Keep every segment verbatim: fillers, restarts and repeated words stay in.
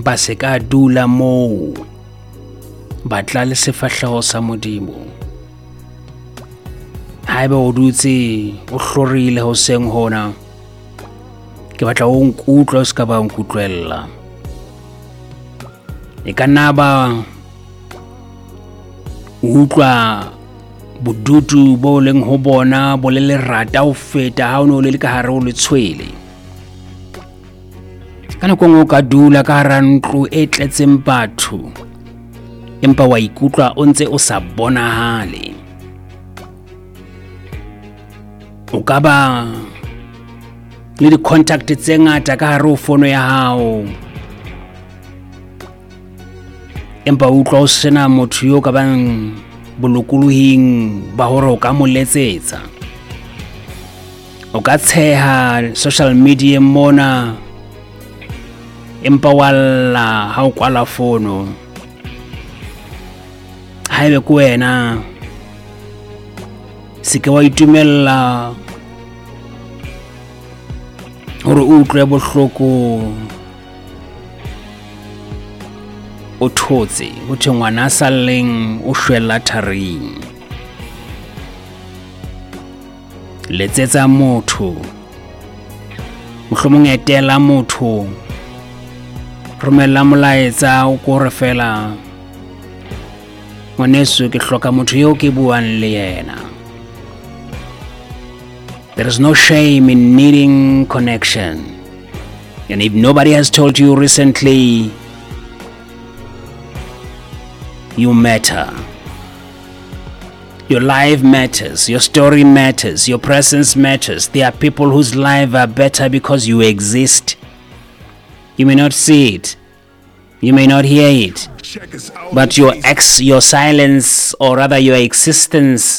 ba se ka dula moo ba tla le sefahleho sa Modimo. Haeba o dutse o hlorile hoseng hona, ke batla o nkutlwa o ska ba nkutlwella. E ka nna ba utlwa bodutu bo leng ho bona bo le lerata ho feta ha o no le ka hare o le tshwele. Ka nako nngwe o ka dula ka hara ntlo e tletseng batho, empa wa ikutlwa o ntse o sa bonahale. O ka ba le di-contact tse ngata ka hare ho fono ya hao, empa o utlwa o sena motho yo ka bang bolokoloing ba hore o ka mo letsetsa. O ka tsheha social media mona, empa walla ha o kwala fono. Haebe ke wena, se ke wa itumella hore o utlwe bohloko o thotse ho thwe ngwana sa leng o shwella tharing. Letsetsa motho, mohlomong etela motho, romella molaetsa o ko re fela ngwaneso ke hloka motho yo ke buang le yena. There is no shame in needing connection. And if nobody has told you recently, you matter. Your life matters. Your story matters. Your presence matters. There are people whose lives are better because you exist. You may not see it. You may not hear it. But your ex, your silence, or rather your existence,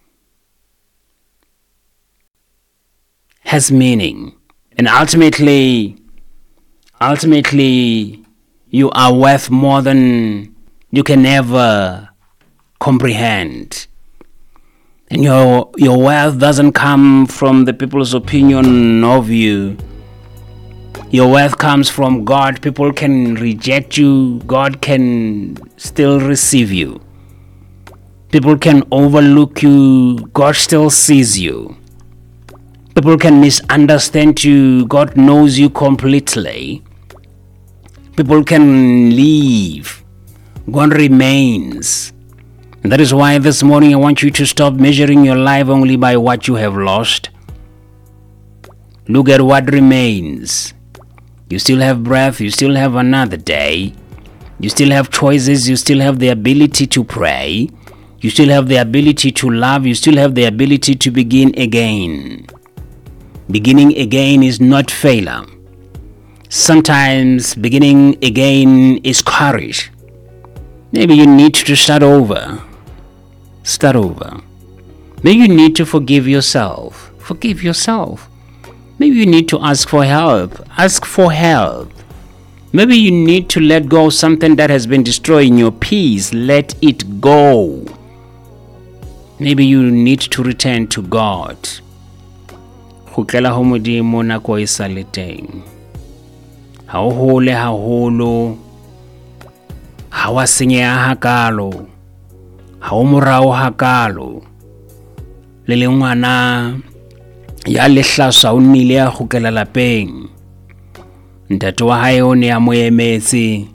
has meaning. And ultimately, ultimately, you are worth more than you can ever comprehend. And your, your wealth doesn't come from the people's opinion of you. Your worth comes from God. People can reject you. God can still receive you. People can overlook you. God still sees you. People can misunderstand you. God knows you completely. People can leave. God remains. And that is why this morning I want you to stop measuring your life only by what you have lost. Look at what remains. You still have breath. You still have another day. You still have choices. You still have the ability to pray. You still have the ability to love. You still have the ability to begin again. Beginning again is not failure. Sometimes beginning again is courage. Maybe you need to start over. Start over. Maybe you need to forgive yourself. Forgive yourself. Maybe you need to ask for help. Ask for help. Maybe you need to let go of something that has been destroying your peace. Let it go. Maybe you need to return to God. Kgutlela ho Modimo nako e sa le teng. Ha o hole haholo, ha wa senyeha hakalo, ha o morao hakalo. Le le ngwana ya lehlasa o nnile a kgutlela lapeng. Ntate wa hae o ne a mo emetse.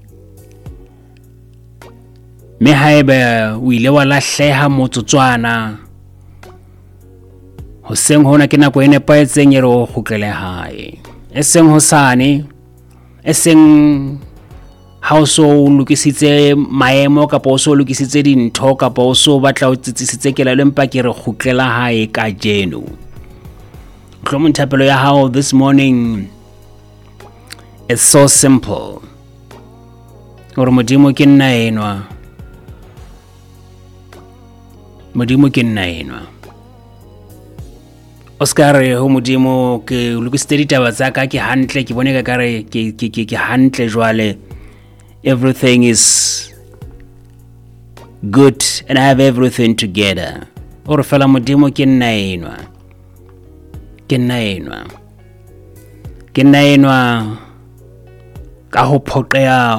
Me haeba o ile wa lahleha motsotswana, hoseng hona ke nako e nepahetseng e re o kgutlele hae. Eseng hosane, eseng ha o so o lokisitse maemo kapa o so o lokisitse dintho kapa o so batla o tsitsisitse kelello, empa ke re kgutlela hae ka jeno. Mohlomong thapelo ya hao this morning is so simple. Hore Modimo ke nna enwa. Modimo ke nna enwa. Oscar ho Modimo ke lokisitse ditaba tsa ka ke hantle, ke bone ka kare ke ke ke hantle jwale. Everything is good and I have everything together. Ore fela Modimo ke nna enwa. Ke nna enwa. Ke nna enwa ka ho phoqeha